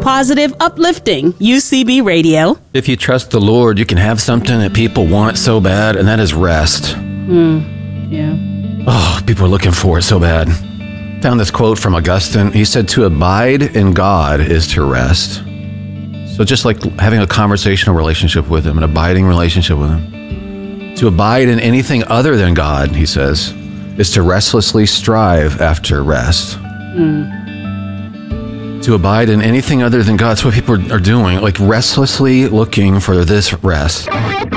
positive, uplifting UCB Radio. If you trust the Lord, you can have something that people want so bad, and that is rest. Yeah. Oh, people are looking for it so bad. Found this quote from Augustine. He said, "To abide in God is to rest." So just like having a conversational relationship with Him, an abiding relationship with Him. To abide in anything other than God, he says, is to restlessly strive after rest. To abide in anything other than God, that's what people are doing, like restlessly looking for this rest.